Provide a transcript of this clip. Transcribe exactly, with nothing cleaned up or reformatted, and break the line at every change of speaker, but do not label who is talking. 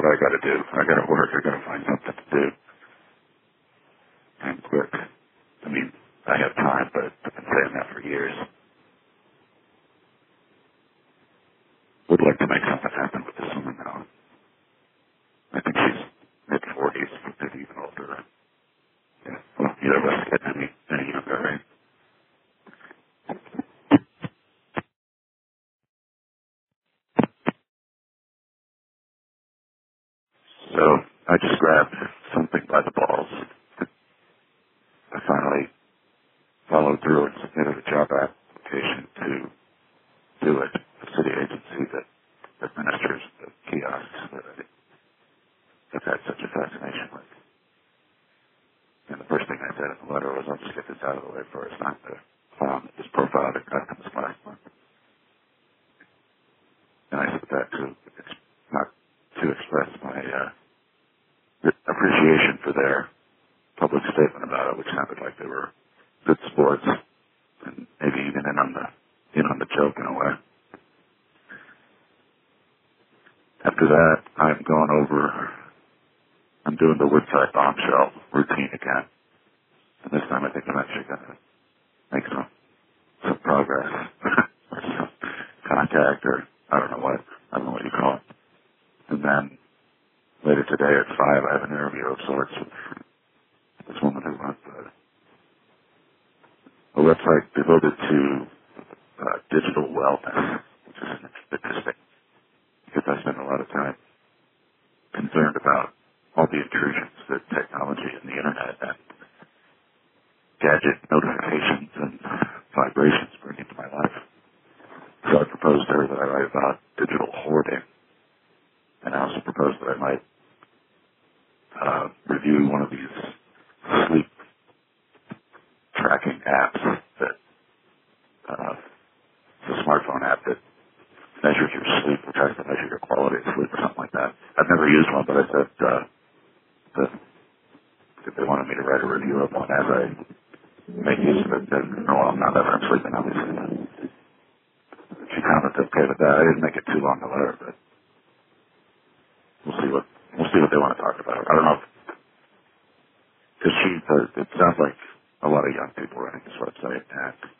what I got to do. I got to work. I got to find something to do. And quick. I mean, I have time, but I've been saying that for years. Would like to make something happen with this woman now. I think she's mid forties, maybe even older. Yeah. Well, neither of us get any any younger, right? So I just grabbed something by the balls. I finally followed through and submitted a job application to do it, the city agency that administers the kiosks that I have had such a fascination with. And the first thing I said in the letter was, I'll just get this out of the way for it's not the file that was profiled at customs last month. And I said that to, it's not to express my uh, appreciation for their public statement about it, which sounded like they were good sports and maybe even in on the in on the joke in a way. After that, I'm going over, I'm doing the Woodside bombshell routine again. And this time I think I'm actually going to make some, some progress. Or some contact, or I don't know what, I don't know what you call it. And then later today at five, I have an interview of sorts with this woman who runs a, a website devoted to uh, digital wellness, which is interesting because I spend a lot of time concerned about all the intrusions that technology and the internet and gadget notifications and vibrations bring into my life. So I proposed to her that I write about digital hoarding, and I also proposed that I might uh, review one of these sleep tracking apps that uh, it's a smartphone app that measures your sleep or tries to measure your quality of sleep or something like that. I've never used one, but I said uh, that if they wanted me to write a review of one as I make use of it, then no, well, not ever I'm sleeping, obviously. She commented okay with that. I didn't make it too long a letter, but we'll see what we'll see what they want to talk about. I don't know, because she, uh, it sounds like a lot of young people running this website, and